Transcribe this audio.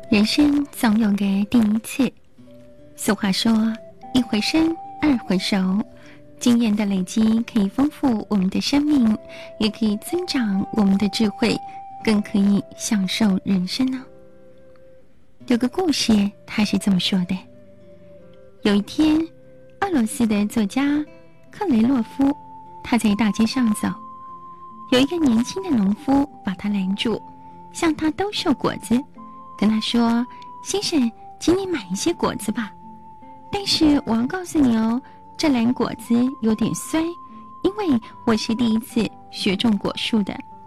人生总有个第一次。俗话说，一回生，二回熟。经验的累积可以丰富我们的生命，也可以增长我们的智慧，更可以享受人生呢。有个故事，他是这么说的：有一天，俄罗斯的作家克雷洛夫，他在大街上走，有一个年轻的农夫把他拦住，向他兜售果子，跟他说：“先生，请你买一些果子吧，但是我要告诉你哦，这篮果子有点酸，因为我是第一次学种果树的。